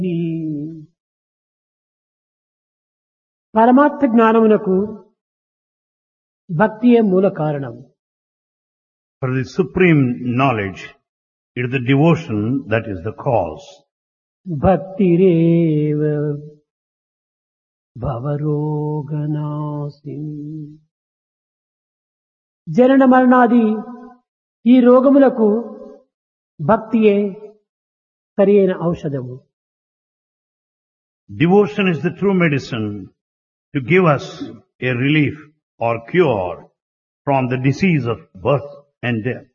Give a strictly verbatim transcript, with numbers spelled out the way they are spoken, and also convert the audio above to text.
ఈ పరమార్థ జ్ఞానమునకు భక్తియే మూల కారణం. For the supreme knowledge, it is the devotion that is the cause. భక్తిరేవ భవరోగనాశిని. జనన మరణాది ఈ రోగములకు భక్తియే సరియైన ఔషధము. Devotion is the true medicine to give us a relief or cure from the disease of birth and death.